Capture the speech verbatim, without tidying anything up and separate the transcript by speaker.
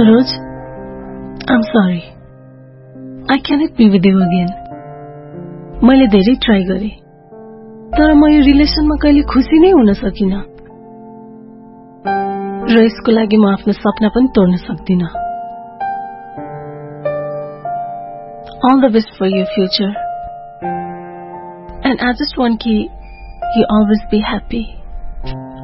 Speaker 1: Saroj, I'm sorry. I cannot be with you again. मैले धेरै try गरे तर म यो रिलेसनमा कहिले खुसी नै हुन सकिन र यसको लागि म आफ्नो सपना पनि तोड्न सक्दिन All the best for your future and I just want कि you always be happy